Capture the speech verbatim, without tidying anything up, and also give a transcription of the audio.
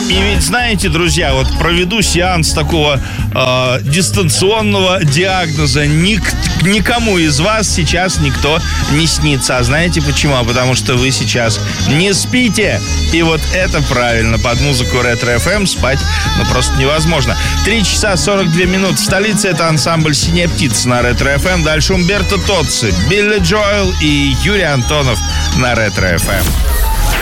И ведь, знаете, друзья, вот проведу сеанс такого э, дистанционного диагноза. Ник, никому из вас сейчас никто не снится. А знаете почему? А потому что вы сейчас не спите. И вот это правильно. Под музыку Ретро-эф эм спать ну просто невозможно. три часа сорок две минуты в столице. Это ансамбль «Синяя птица» на Ретро-эф эм. Дальше Умберто Тоцци, Билли Джоэл и Юрий Антонов на Ретро-эф эм.